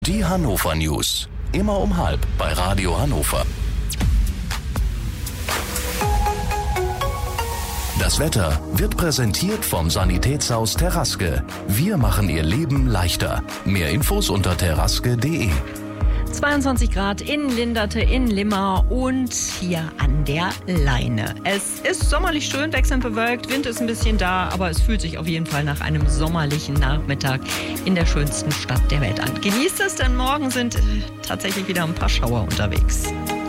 Die Hannover News. Immer um 12:30 bei Radio Hannover. Das Wetter wird präsentiert vom Sanitätshaus Terraske. Wir machen Ihr Leben leichter. Mehr Infos unter terraske.de. 22 Grad in Linderte, in Limmer und hier an der Leine. Es ist sommerlich schön, wechselnd bewölkt, Wind ist ein bisschen da, aber es fühlt sich auf jeden Fall nach einem sommerlichen Nachmittag in der schönsten Stadt der Welt an. Genießt es, denn morgen sind tatsächlich wieder ein paar Schauer unterwegs.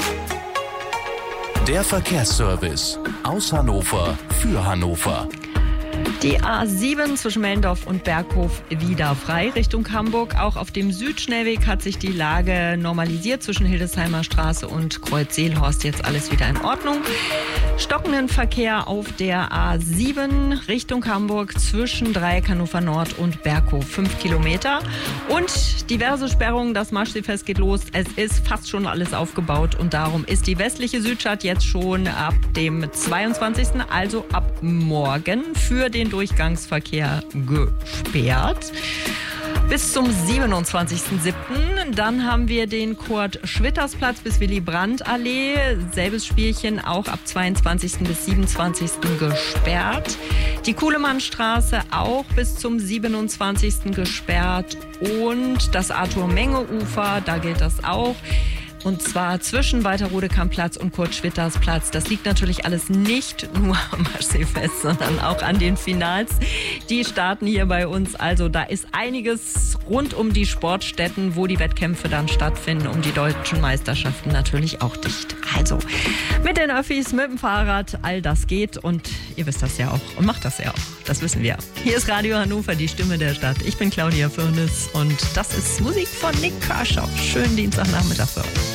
Der Verkehrsservice aus Hannover für Hannover. Die A7 zwischen Mellendorf und Berghof wieder frei Richtung Hamburg. Auch auf dem Südschnellweg hat sich die Lage normalisiert zwischen Hildesheimer Straße und Kreuz-Seelhorst. Jetzt alles wieder in Ordnung. Stockenden Verkehr auf der A7 Richtung Hamburg zwischen Dreieck Hannover Nord und Berghof. 5 Kilometer. Und diverse Sperrungen. Das Marschseefest geht los. Es ist fast schon alles aufgebaut. Und darum ist die westliche Südstadt jetzt schon ab dem 22., also ab morgen, für den Durchgangsverkehr gesperrt. Bis zum 27.07. Dann haben wir den Kurt-Schwitters-Platz bis Willy-Brandt-Allee. Selbes Spielchen, auch ab 22. bis 27. gesperrt. Die Kuhlemannstraße auch bis zum 27. gesperrt. Und das Arthur-Menge-Ufer, da gilt das auch. Und zwar zwischen Walter-Rodekam-Platz und Kurt-Schwitters-Platz. Das liegt natürlich alles nicht nur am Marschseefest, sondern auch an den Finals. Die starten hier bei uns. Also da ist einiges rund um die Sportstätten, wo die Wettkämpfe dann stattfinden, um die deutschen Meisterschaften natürlich auch dicht. Also mit den Öffis, mit dem Fahrrad, all das geht. Und ihr wisst das ja auch und macht das ja auch. Das wissen wir. Hier ist Radio Hannover, die Stimme der Stadt. Ich bin Claudia Firnis und das ist Musik von Nick Kershaw. Schönen Dienstagnachmittag für euch.